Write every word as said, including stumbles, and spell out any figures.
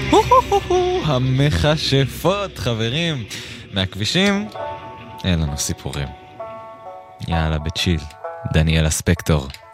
המכשפות, חברים. מהכבישים אין לנו סיפורים. יאללה, בצ'יל. דניאל הספקטור.